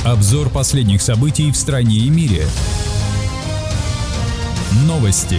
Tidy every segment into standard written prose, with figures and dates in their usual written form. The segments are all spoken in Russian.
Обзор последних событий в стране и мире. Новости.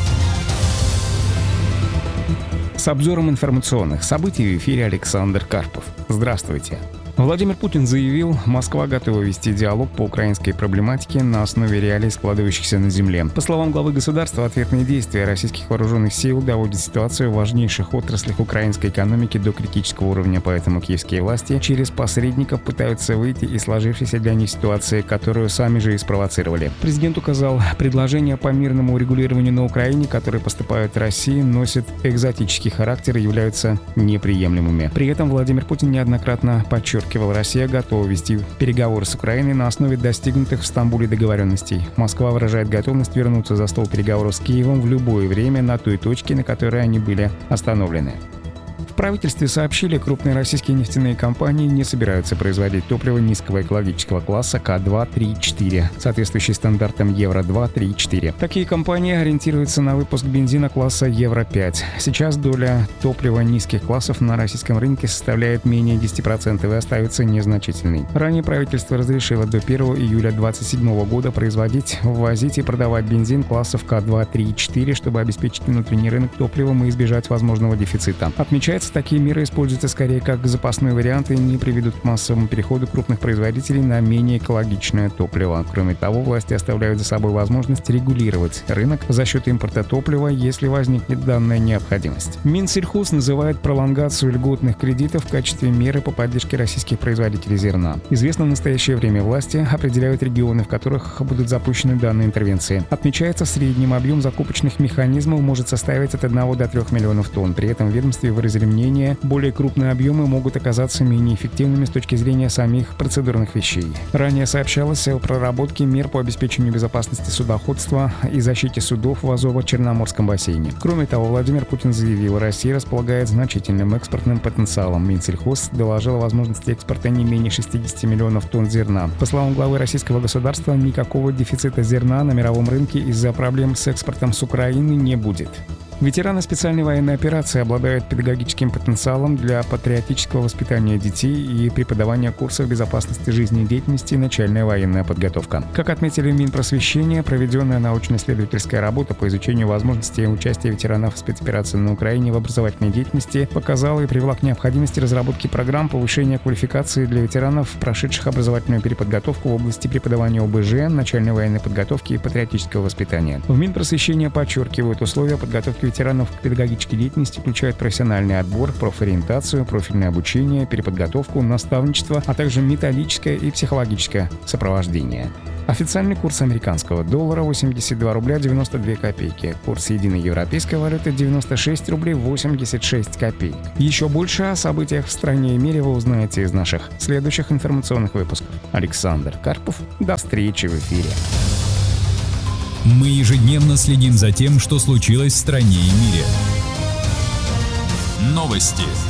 С обзором информационных событий в эфире Александр Карпов. Здравствуйте. Владимир Путин заявил, Москва готова вести диалог по украинской проблематике на основе реалий, складывающихся на земле. По словам главы государства, ответные действия российских вооруженных сил доводят ситуацию в важнейших отраслях украинской экономики до критического уровня, поэтому киевские власти через посредников пытаются выйти из сложившейся для них ситуации, которую сами же и спровоцировали. Президент указал, предложения по мирному урегулированию на Украине, которые поступают в России, носят экзотический характер и являются неприемлемыми. При этом Владимир Путин неоднократно подчеркивал, Россия готова вести переговоры с Украиной на основе достигнутых в Стамбуле договоренностей. Москва выражает готовность вернуться за стол переговоров с Киевом в любое время на той точке, на которой они были остановлены. В правительстве сообщили, крупные российские нефтяные компании не собираются производить топливо низкого экологического класса К2, 3, 4, соответствующий стандартам Евро-2, 3, 4. Такие компании ориентируются на выпуск бензина класса Евро-5. Сейчас доля топлива низких классов на российском рынке составляет менее 10% и остается незначительной. Ранее правительство разрешило до 1 июля 2027 года производить, ввозить и продавать бензин классов К2, 3, 4, чтобы обеспечить внутренний рынок топливом и избежать возможного дефицита. Отмечается, такие меры используются скорее как запасной вариант и не приведут к массовому переходу крупных производителей на менее экологичное топливо. Кроме того, власти оставляют за собой возможность регулировать рынок за счет импорта топлива, если возникнет данная необходимость. Минсельхоз называет пролонгацию льготных кредитов в качестве меры по поддержке российских производителей зерна. Известно, в настоящее время власти определяют регионы, в которых будут запущены данные интервенции. Отмечается, в среднем объем закупочных механизмов может составить от 1 до 3 миллионов тонн. При этом в ведомстве выразили мнение, более крупные объемы могут оказаться менее эффективными с точки зрения самих процедурных вещей. Ранее сообщалось о проработке мер по обеспечению безопасности судоходства и защите судов в Азово-Черноморском бассейне. Кроме того, Владимир Путин заявил, Россия располагает значительным экспортным потенциалом. Минсельхоз доложил о возможности экспорта не менее 60 миллионов тонн зерна. По словам главы российского государства, никакого дефицита зерна на мировом рынке из-за проблем с экспортом с Украины не будет. Ветераны специальной военной операции обладают педагогическим потенциалом для патриотического воспитания детей и преподавания курсов безопасности жизнедеятельности и начальная военная подготовка. Как отметили в Минпросвещения, проведенная научно-исследовательская работа по изучению возможностей участия ветеранов в спецоперации на Украине в образовательной деятельности показала и привела к необходимости разработки программ повышения квалификации для ветеранов, прошедших образовательную переподготовку в области преподавания ОБЖ, начальной военной подготовки и патриотического воспитания. В Минпросвещения подчеркивают, условия подготовки ветеранов к педагогической деятельности включают профессиональный отбор, профориентацию, профильное обучение, переподготовку, наставничество, а также методическое и психологическое сопровождение. Официальный курс американского доллара 82 рубля 92 копейки. Курс единой европейской валюты 96 рублей 86 копеек. Еще больше о событиях в стране и мире вы узнаете из наших следующих информационных выпусков. Александр Карпов. До встречи в эфире. Мы ежедневно следим за тем, что случилось в стране и мире. Новости.